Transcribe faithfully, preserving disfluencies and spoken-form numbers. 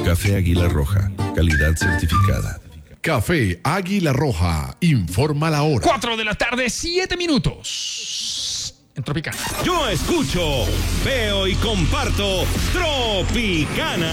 Café Águila Roja, calidad certificada. Café Águila Roja, informa la hora. Cuatro de la tarde, siete minutos. En Tropicana. Yo escucho, veo y comparto Tropicana.